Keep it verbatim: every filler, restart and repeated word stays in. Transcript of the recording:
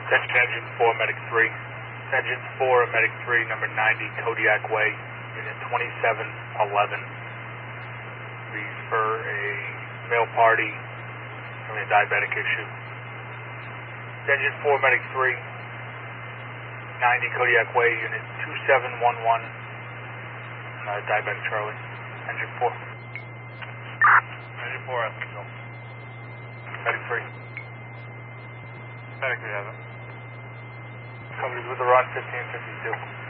Attention Engine four, Medic three. Engine four, Medic three, number ninety, Kodiak Way, Unit twenty-seven eleven. Please for a male party having a diabetic issue. Engine four, Medic three, ninety, Kodiak Way, Unit two seven one one, uh, diabetic Charlie. Engine four. Engine four, Esco. Medic three. Medic three has it. Somebody's with the run, fifteen fifty-two.